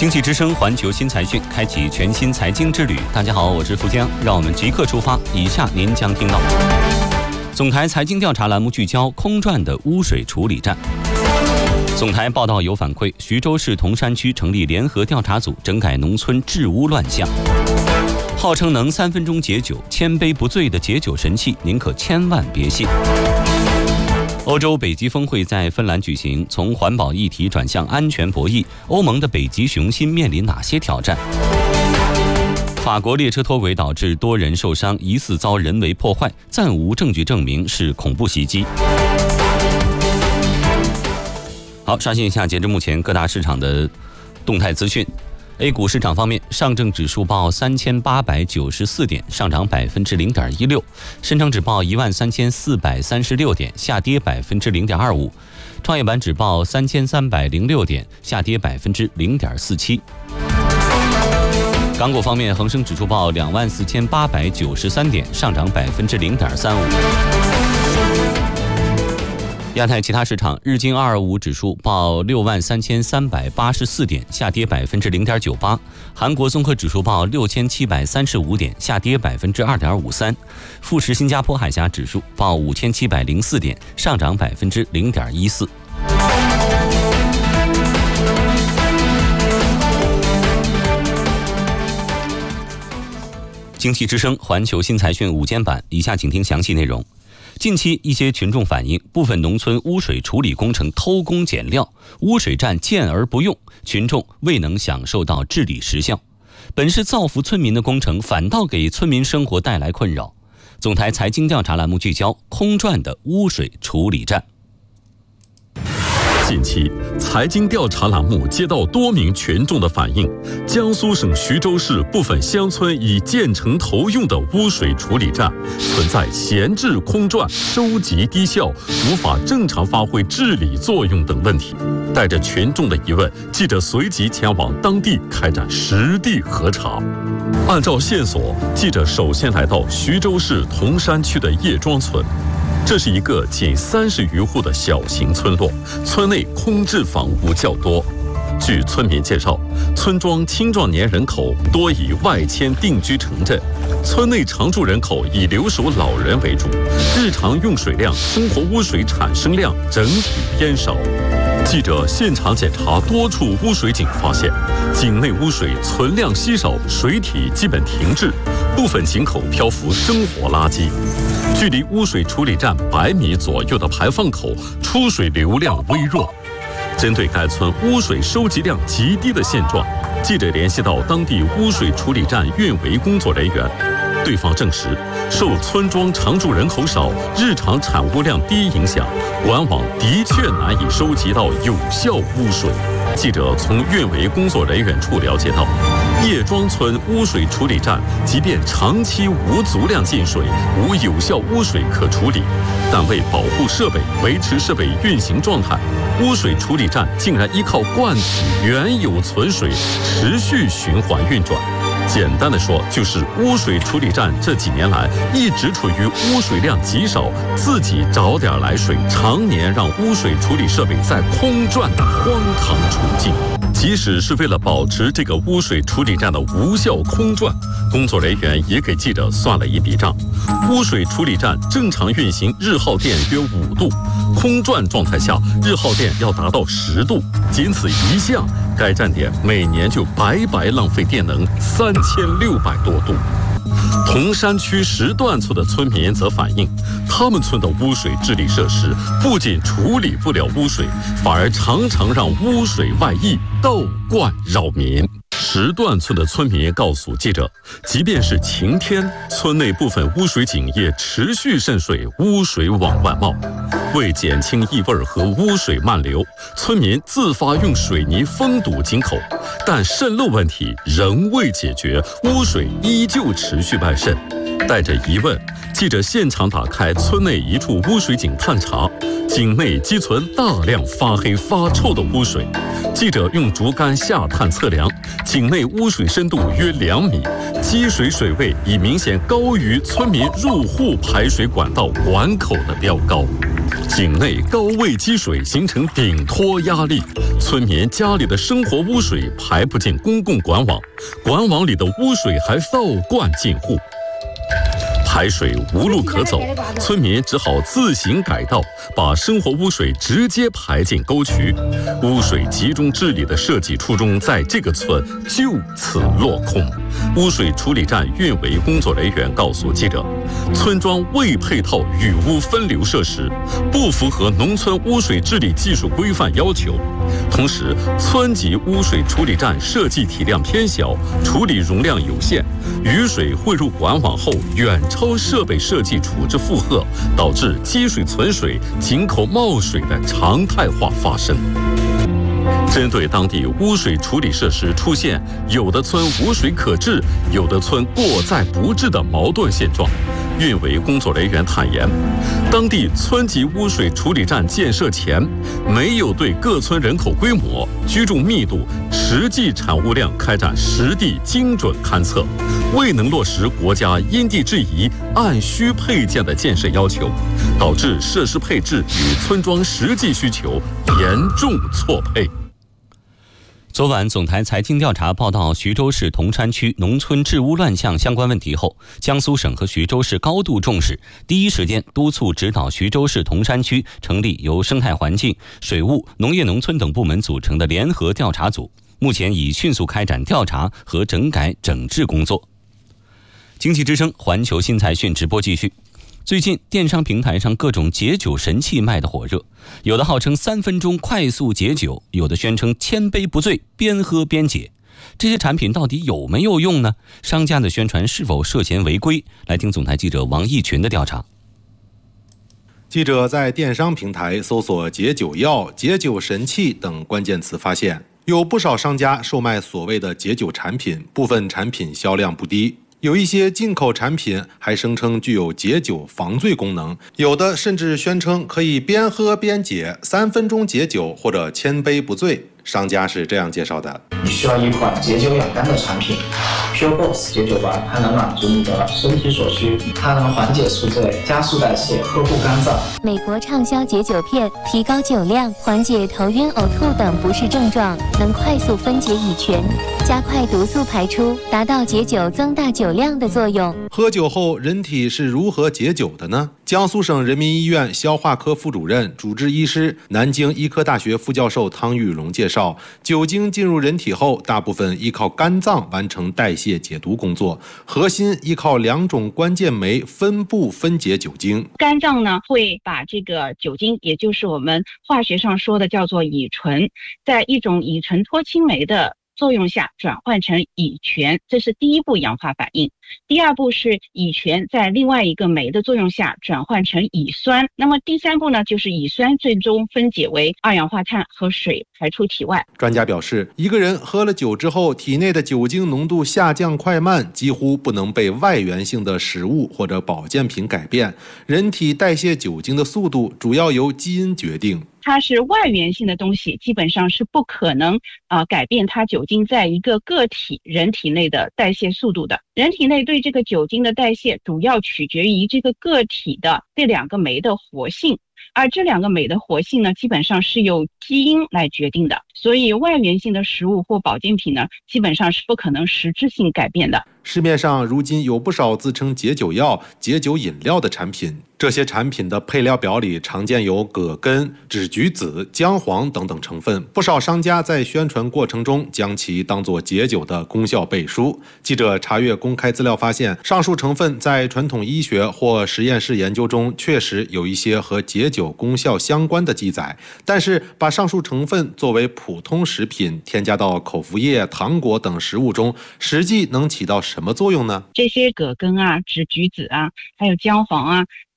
经济之声环球新财讯，开启全新财经之旅。大家好，我是富江，让我们即刻出发。以下您将听到：总台财经调查栏目聚焦空转的污水处理站。总台报道有反馈，徐州市铜山区成立联合调查组，整改农村治污乱象。号称能3分钟解酒，千杯不醉的解酒神器，您可千万别信。欧洲北极峰会在芬兰举行，从环保议题转向安全博弈，欧盟的北极雄心面临哪些挑战？法国列车脱轨导致多人受伤，疑似遭人为破坏，暂无证据证明是恐怖袭击。好，刷新一下截至目前各大市场的动态资讯。A 股市场方面，上证指数报3894点，上涨0.16%；深成指报13436点，下跌0.25%；创业板指报3306点，下跌0.47%。港股方面，恒生指数报24893点，上涨0.35%。亚太其他市场，日经225指数报63384点，下跌0.98%；韩国综合指数报6735点，下跌2.53%；富时新加坡海峡指数报5704点，上涨0.14%。经济之声环球新财讯午间版，以下请听详细内容。近期，一些群众反映，部分农村污水处理工程偷工减料，污水站建而不用，群众未能享受到治理实效。本是造福村民的工程，反倒给村民生活带来困扰。总台财经调查栏目聚焦空转的污水处理站。 近期，财经调查栏目接到多名群众的反映，江苏省徐州市部分乡村已建成投用的污水处理站存在闲置空转、收集低效、无法正常发挥治理作用等问题。带着群众的疑问，记者随即前往当地开展实地核查。按照线索，记者首先来到徐州市铜山区的叶庄村。这是一个仅30余户的小型村落，村内空置房屋较多。据村民介绍，村庄青壮年人口多以外迁定居城镇，村内常住人口以留守老人为主，日常用水量、生活污水产生量整体偏少。记者现场检查多处污水井，发现井内污水存量稀少，水体基本停滞，部分井口漂浮生活垃圾。距离污水处理站100米左右的排放口出水流量微弱。针对该村污水收集量极低的现状，记者联系到当地污水处理站运维工作人员，对方证实，受村庄常住人口少、日常产污量低影响，管网的确难以收集到有效污水。记者从运维工作人员处了解到，叶庄村污水处理站即便长期无足量进水、无有效污水可处理，但为保护设备、维持设备运行状态，污水处理站竟然依靠灌体原有存水持续循环运转。简单的说，就是污水处理站这几年来一直处于污水量极少，自己找点来水，常年让污水处理设备在空转的荒唐处境。即使是为了保持这个污水处理站的无效空转，工作人员也给记者算了一笔账。污水处理站正常运行日耗电约5度，空转状态下日耗电要达到10度，仅此一项，该站点每年就白白浪费电能3600多度。铜山区石段村的村民则反映，他们村的污水治理设施不仅处理不了污水，反而常常让污水外溢，倒灌扰民。石段村的村民告诉记者，即便是晴天，村内部分污水井也持续渗水，污水往外冒。为减轻异味和污水漫流，村民自发用水泥封堵井口，但渗漏问题仍未解决，污水依旧持续外渗。带着疑问，记者现场打开村内一处污水井探查， 井内积存大量发黑发臭的污水。记者用竹竿下探测量，井内污水深度约2米，积水水位已明显高于村民入户排水管道管口的标高。井内高位积水形成顶托压力，村民家里的生活污水排不进公共管网，管网里的污水还倒灌进户。排水无路可走，村民只好自行改道，把生活污水直接排进沟渠。污水集中治理的设计初衷在这个村就此落空。污水处理站运维工作人员告诉记者，村庄未配套雨污分流设施，不符合农村污水治理技术规范要求。同时，村级污水处理站设计体量偏小，处理容量有限，雨水汇入管网后远超设备设计处置负荷，导致积水存水、井口冒水的常态化发生。针对当地污水处理设施出现有的村无水可治，有的村过载不治的矛盾现状，运维工作人员坦言，当地村级污水处理站建设前，没有对各村人口规模、居住密度、实际产污量开展实地精准勘测，未能落实国家因地制宜、按需配建的建设要求，导致设施配置与村庄实际需求严重错配。 昨晚，总台财经调查报道徐州市铜山区农村治污乱象相关问题后，江苏省和徐州市高度重视，第一时间督促指导徐州市铜山区成立由生态环境、水务、农业农村等部门组成的联合调查组，目前已迅速开展调查和整改整治工作。经济之声环球新财讯直播继续。最近电商平台上各种解酒神器卖得火热，有的号称3分钟快速解酒，有的宣称千杯不醉，边喝边解。这些产品到底有没有用呢？商家的宣传是否涉嫌违规？来听总台记者王义群的调查。 记者在电商平台搜索解酒药、解酒神器等关键词，发现有不少商家售卖所谓的解酒产品，部分产品销量不低。有一些进口产品还声称具有解酒防醉功能，有的甚至宣称可以边喝边解，3分钟解酒或者千杯不醉。商家是这样介绍的： 你需要一款解酒养肝的产品 ，Pure Box 解酒丸，它能满足你的身体所需，它能缓解宿醉、加速代谢、呵护肝脏。 美国畅销解酒片，提高酒量，缓解头晕、呕吐等不适症状，能快速分解乙醛，加快毒素排出，达到解酒增大酒量的作用。 喝酒后人体是如何解酒的呢？江苏省人民医院消化科副主任、主治医师、南京医科大学副教授汤玉荣介绍，酒精进入人体后，大部分依靠肝脏完成代谢解毒工作，核心依靠2种关键酶分布分解酒精。 肝脏呢会把这个酒精，也就是我们化学上说的叫做乙醇，在一种乙醇脱氢酶的作用下转换成乙醛，这是第一步氧化反应。第二步是乙醛在另外一个酶的作用下转换成乙酸，那么第3步呢，就是乙酸最终分解为2氧化碳和水排出体外。 专家表示，一个人喝了酒之后，体内的酒精浓度下降快慢几乎不能被外源性的食物或者保健品改变，人体代谢酒精的速度主要由基因决定。 它是外源性的东西，基本上是不可能改变它酒精在一个个体人体内的代谢速度的。人体内对这个酒精的代谢主要取决于这个个体的这2个酶的活性，而这2个酶的活性呢，基本上是由基因来决定的。所以外源性的食物或保健品呢，基本上是不可能实质性改变的。 市面上如今有不少自称解酒药、解酒饮料的产品，这些产品的配料表里常见有葛根、枳橘子、姜黄等等成分，不少商家在宣传过程中将其当作解酒的功效背书。记者查阅公开资料发现，上述成分在传统医学或实验室研究中确实有一些和解酒功效相关的记载，但是把上述成分作为普通食品添加到口服液、糖果等食物中，实际能起到什么作用呢？ 这些葛根啊、枳橘子啊，还有姜黄啊，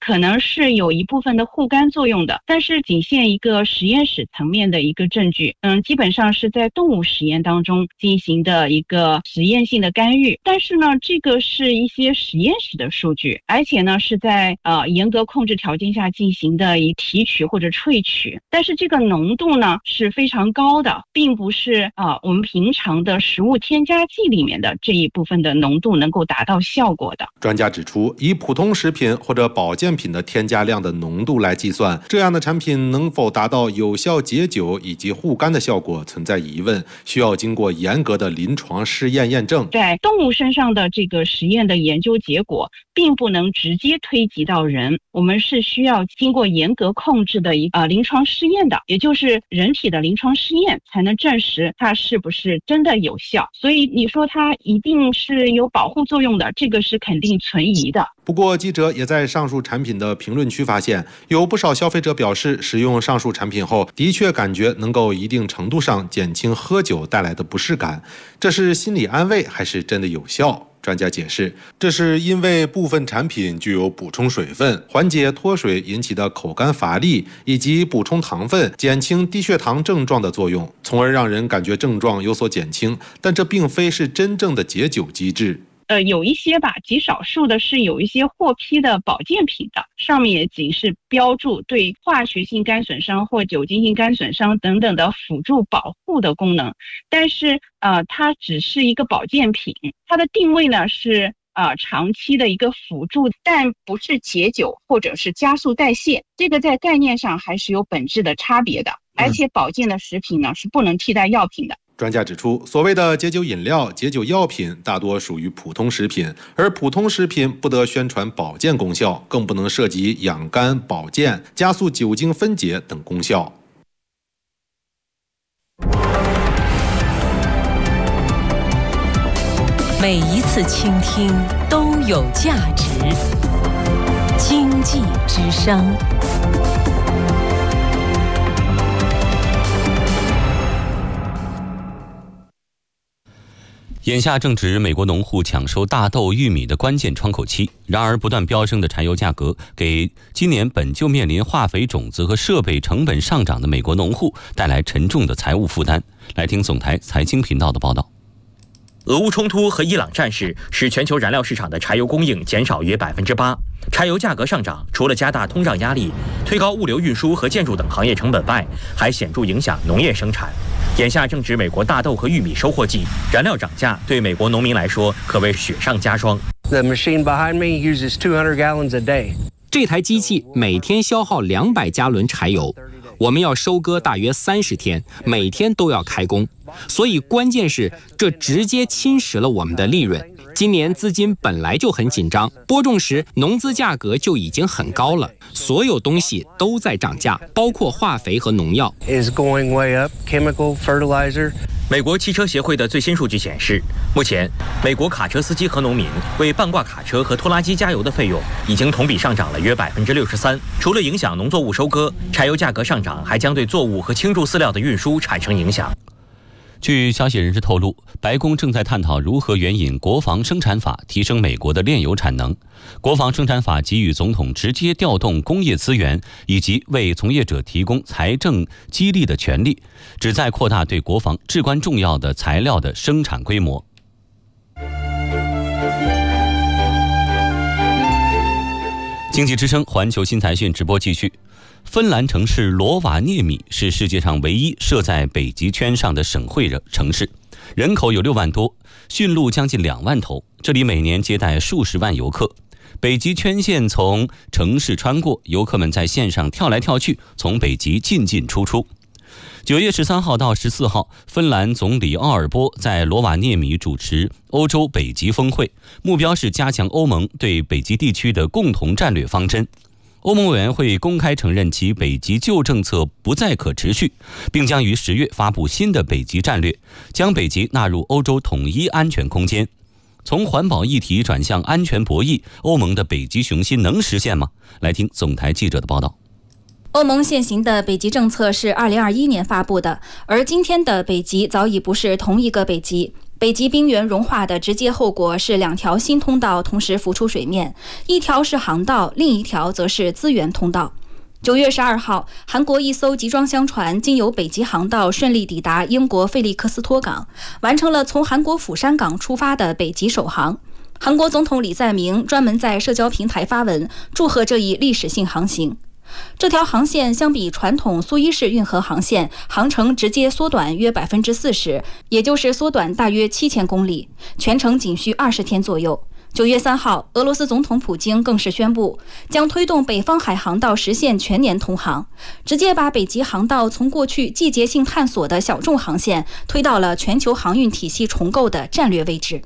可能是有一部分的护肝作用的，但是仅限一个实验室层面的一个证据。基本上是在动物实验当中进行的一个实验性的干预，但是呢，这个是一些实验室的数据，而且呢是在严格控制条件下进行的以提取或者萃取，但是这个浓度呢是非常高的，并不是我们平常的食物添加剂里面的这一部分的浓度能够达到效果的。 专家指出，以普通食品或者保健品的添加量的浓度来计算，这样的产品能否达到有效解酒以及护肝的效果存在疑问，需要经过严格的临床试验验证。 在动物身上的这个实验的研究结果并不能直接推及到人，我们是需要经过严格控制的临床试验的，也就是人体的临床试验才能证实它是不是真的有效。所以你说它一定是有保护作用的，这个是肯定存疑的。 不过记者也在上述产品的评论区发现，有不少消费者表示使用上述产品后的确感觉能够一定程度上减轻喝酒带来的不适感，这是心理安慰还是真的有效？专家解释，这是因为部分产品具有补充水分、缓解脱水引起的口干乏力，以及补充糖分、减轻低血糖症状的作用，从而让人感觉症状有所减轻，但这并非是真正的解酒机制。 有一些吧，极少数的是有一些获批的保健品的，上面也仅是标注对化学性肝损伤或酒精性肝损伤等等的辅助保护的功能，但是它只是一个保健品，它的定位呢是长期的一个辅助，但不是解酒或者是加速代谢，这个在概念上还是有本质的差别的。而且保健的食品呢是不能替代药品的。 专家指出，所谓的解酒饮料、解酒药品大多属于普通食品，而普通食品不得宣传保健功效，更不能涉及养肝、保健、加速酒精分解等功效。 每一次倾听都有价值。经济之声。 眼下正值美国农户抢收大豆、玉米的关键窗口期，然而不断飙升的柴油价格给今年本就面临化肥、种子和设备成本上涨的美国农户带来沉重的财务负担。来听总台财经频道的报道。 俄乌冲突和伊朗战事使全球燃料市场的柴油供应减少约8%，柴油价格上涨，除了加大通胀压力、推高物流运输和建筑等行业成本外，还显著影响农业生产。眼下正值美国大豆和玉米收获季，燃料涨价对美国农民来说可谓雪上加霜。 The machine behind me uses 200 gallons a day. 这台机器每天消耗200加仑柴油，我们要收割大约30天，每天都要开工，所以关键是这直接侵蚀了我们的利润。今年资金本来就很紧张，播种时农资价格就已经很高了，所有东西都在涨价，包括化肥和农药。 Is going way up, chemical, fertilizer. 美国汽车协会的最新数据显示，目前美国卡车司机和农民为半挂卡车和拖拉机加油的费用已经同比上涨了约63%。除了影响农作物收割，柴油价格上涨还将对作物和轻贮饲料的运输产生影响。 据消息人士透露，白宫正在探讨如何援引国防生产法提升美国的炼油产能。国防生产法给予总统直接调动工业资源以及为从业者提供财政激励的权利，旨在扩大对国防至关重要的材料的生产规模。经济之声环球新财讯直播继续。芬兰城市罗瓦涅米是世界上唯一设在北极圈上的省会城市，人口有6万多，驯鹿将近2万头，这里每年接待数十万游客。北极圈线从城市穿过，游客们在线上跳来跳去，从北极进进出出。9月13号到14号，芬兰总理奥尔波在罗瓦涅米主持欧洲北极峰会，目标是加强欧盟对北极地区的共同战略方针。欧盟委员会公开承认其北极旧政策不再可持续，并将于10月发布新的北极战略，将北极纳入欧洲统一安全空间。从环保议题转向安全博弈，欧盟的北极雄心能实现吗？来听总台记者的报道。 欧盟现行的北极政策是2021年发布的，而今天的北极早已不是同一个北极。 北极冰原融化的直接后果是2条新通道同时浮出水面，一条是航道，另一条则是资源通道。9月12号，韩国一艘集装箱船经由北极航道顺利抵达英国费利克斯托港，完成了从韩国釜山港出发的北极首航。韩国总统李在明专门在社交平台发文祝贺这一历史性航行。这条航线相比传统苏伊士运河航线，航程直接缩短约 40%， 也就是缩短大约7000公里，全程仅需20天左右。9月3号，俄罗斯总统普京更是宣布，将推动北方海航道实现全年通航，直接把北极航道从过去季节性探索的小众航线推到了全球航运体系重构的战略位置。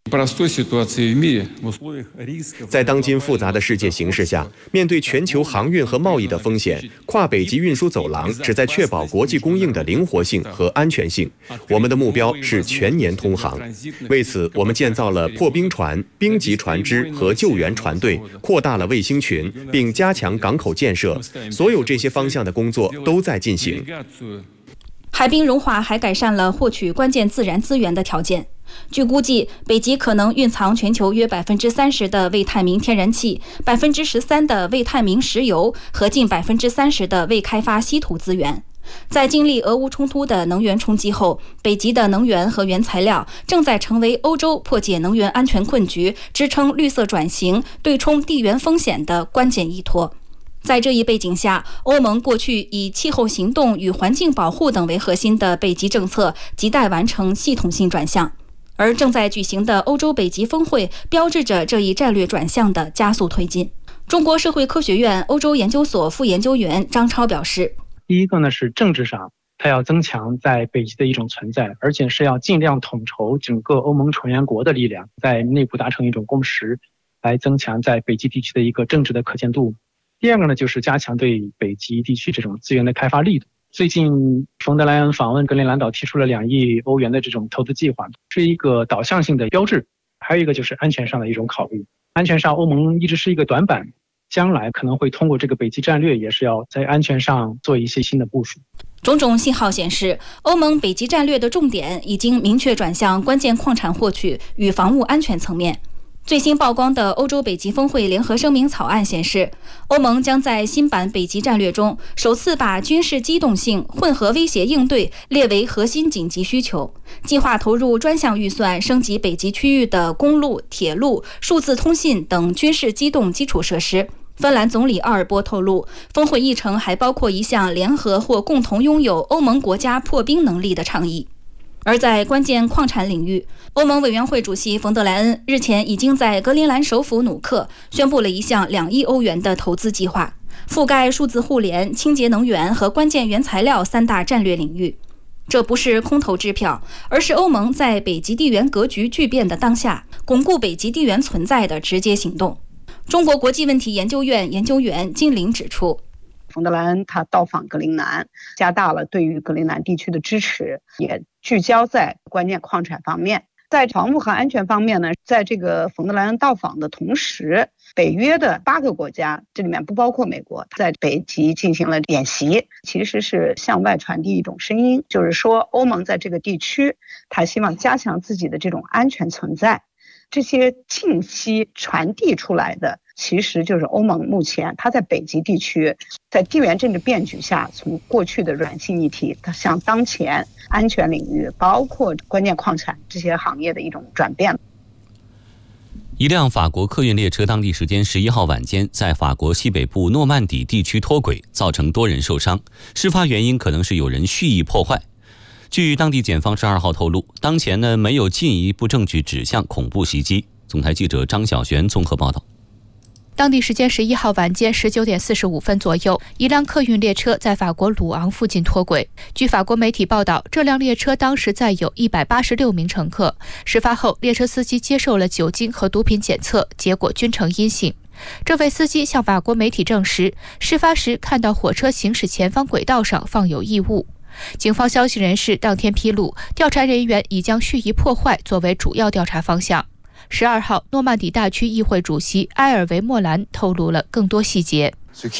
在当今复杂的世界形势下，面对全球航运和贸易的风险，跨北极运输走廊旨在确保国际供应的灵活性和安全性。我们的目标是全年通航。为此，我们建造了破冰船、冰级船只和救援船队，扩大了卫星群，并加强港口建设。所有这些方向的工作都在进行。 海冰融化还改善了获取关键自然资源的条件。据估计，北极可能蕴藏全球约 30% 的未探明天然气、13% 的未探明石油和近 30% 的未开发稀土资源。在经历俄乌冲突的能源冲击后，北极的能源和原材料正在成为欧洲破解能源安全困局、支撑绿色转型、对冲地缘风险的关键依托。在这一背景下，欧盟过去以气候行动与环境保护等为核心的北极政策亟待完成系统性转向，而正在举行的欧洲北极峰会标志着这一战略转向的加速推进。中国社会科学院欧洲研究所副研究员张超表示， 第一个呢是政治上，它要增强在北极的一种存在，而且是要尽量统筹整个欧盟成员国的力量，在内部达成一种共识，来增强在北极地区的一个政治的可见度。第二个呢，就是加强对北极地区这种资源的开发力度。最近冯德莱恩访问格陵兰岛，提出了2亿欧元的这种投资计划，是一个导向性的标志。还有一个就是安全上的一种考虑，安全上欧盟一直是一个短板，将来可能会通过这个北极战略，也是要在安全上做一些新的部署。 种种信号显示，欧盟北极战略的重点已经明确转向关键矿产获取与防务安全层面。最新曝光的欧洲北极峰会联合声明草案显示，欧盟将在新版北极战略中首次把军事机动性、混合威胁应对列为核心紧急需求，计划投入专项预算升级北极区域的公路、铁路、数字通信等军事机动基础设施。芬兰总理奥尔波透露，峰会议程还包括一项联合或共同拥有欧盟国家破冰能力的倡议。而在关键矿产领域，欧盟委员会主席冯德莱恩日前已经在格陵兰首府努克宣布了一项2亿欧元的投资计划，覆盖数字互联、清洁能源和关键原材料3大战略领域。这不是空头支票，而是欧盟在北极地缘格局巨变的当下，巩固北极地缘存在的直接行动。中国国际问题研究院研究员金玲指出， 冯德莱恩他到访格陵兰，加大了对于格陵兰地区的支持，也聚焦在关键矿产方面。在防务和安全方面呢，在这个冯德莱恩到访的同时，北约的8个国家，这里面不包括美国，在北极进行了演习，其实是向外传递一种声音，就是说欧盟在这个地区，他希望加强自己的这种安全存在。这些信息传递出来的，其实就是欧盟目前它在北极地区，在地缘政治变局下，从过去的软性议题，它向当前安全领域，包括关键矿产这些行业的一种转变。 一辆法国客运列车当地时间11号晚间在法国西北部诺曼底地区脱轨，造成多人受伤。事发原因可能是有人蓄意破坏。据当地检方12号透露，当前没有进一步证据指向恐怖袭击。总台记者张小璇综合报道。 当地时间11号晚间19点45分左右，一辆客运列车在法国鲁昂附近脱轨。据法国媒体报道，这辆列车当时载有186名乘客。事发后，列车司机接受了酒精和毒品检测，结果均呈阴性。这位司机向法国媒体证实，事发时看到火车行驶前方轨道上放有异物。警方消息人士当天披露，调查人员已将蓄意破坏作为主要调查方向。12号，诺曼底大区议会主席埃尔维莫兰透露了更多细节。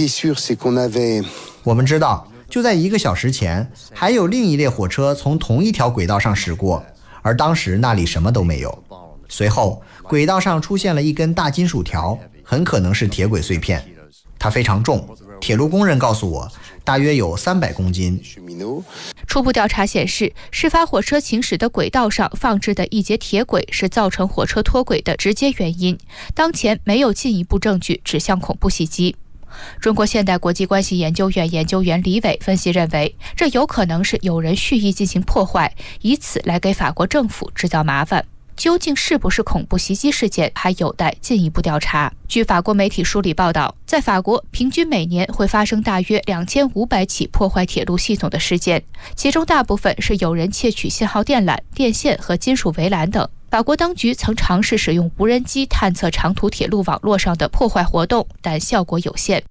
我们知道，就在1个小时前，还有另一列火车从同一条轨道上驶过， 而当时那里什么都没有。随后，轨道上出现了一根大金属条，很可能是铁轨碎片，它非常重，铁路工人告诉我，大约有300公斤。 初步调查显示，事发火车行驶的轨道上放置的一节铁轨是造成火车脱轨的直接原因。当前没有进一步证据指向恐怖袭击。中国现代国际关系研究院研究员李伟分析认为，这有可能是有人蓄意进行破坏，以此来给法国政府制造麻烦。究竟是不是恐怖袭击事件，还有待进一步调查。据法国媒体梳理报道，在法国平均每年会发生大约2500起破坏铁路系统的事件，其中大部分是有人窃取信号电缆、电线和金属围栏等。法国当局曾尝试使用无人机探测长途铁路网络上的破坏活动，但效果有限。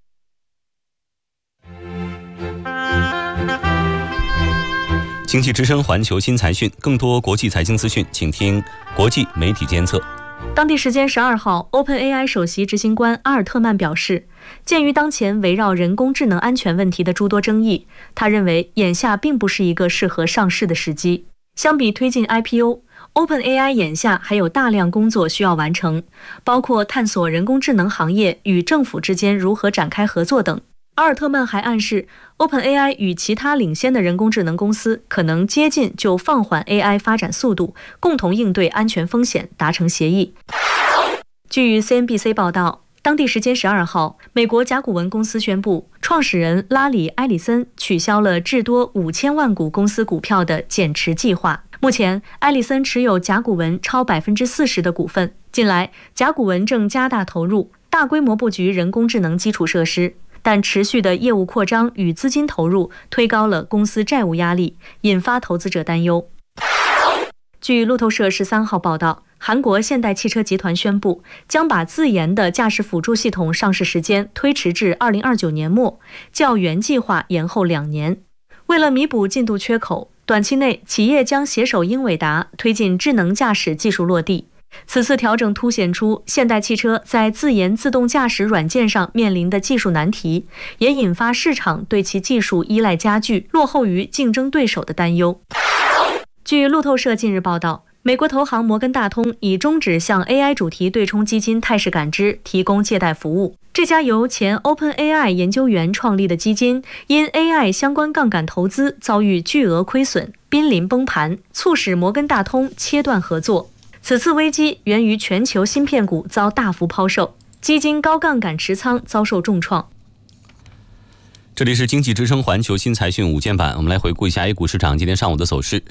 经济之声环球新财讯，更多国际财经资讯，请听国际媒体监测。 当地时间12号 ，OpenAI 首席执行官阿尔特曼表示，鉴于当前围绕人工智能安全问题的诸多争议，他认为眼下并不是一个适合上市的时机。相比推进 IPO，OpenAI 眼下还有大量工作需要完成，包括探索人工智能行业与政府之间如何展开合作等。阿尔特曼还暗示 ，OpenAI 与其他领先的人工智能公司可能接近就放缓 AI 发展速度，共同应对安全风险达成协议。据 CNBC 报道，当地时间12号，美国甲骨文公司宣布，创始人拉里·埃里森取消了至多5000万股公司股票的减持计划。目前，埃里森持有甲骨文超40%的股份。近来，甲骨文正加大投入，大规模布局人工智能基础设施。但持续的业务扩张与资金投入推高了公司债务压力，引发投资者担忧。据路透社13号报道，韩国现代汽车集团宣布将把自研的驾驶辅助系统上市时间推迟至2029年末，较原计划延后2年。为了弥补进度缺口，短期内企业将携手英伟达推进智能驾驶技术落地。此次调整凸显出现代汽车在自研自动驾驶软件上面临的技术难题，也引发市场对其技术依赖加剧、落后于竞争对手的担忧。据路透社近日报道，美国投行摩根大通已终止向 AI 主题对冲基金泰士感知提供借贷服务。这家由前 OpenAI 研究员创立的基金，因 AI 相关杠杆投资遭遇巨额亏损，濒临崩盘，促使摩根大通切断合作。此次危机源于全球芯片股遭大幅抛售，基金高杠杆持仓遭受重创。 这里是经济之声环球新财讯午间版，我们来回顾一下 A 股市场今天上午的走势。